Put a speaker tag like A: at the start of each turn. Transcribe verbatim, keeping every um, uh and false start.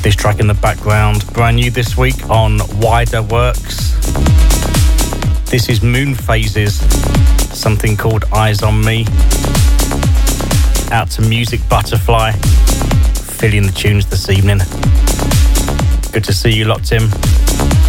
A: This track in the background, brand new this week on Wider Works. This is Moon Phases, something called Eyes on Me. Out to Music Butterfly, filling the tunes this evening. Good to see you locked in.